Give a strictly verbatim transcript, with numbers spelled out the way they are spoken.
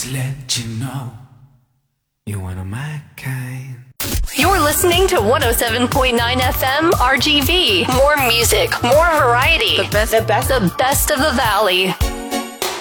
Just let you know you're one of my kind. You're listening to one oh seven point nine F M R G V. More music, more variety. The best, the best, the best of the Valley.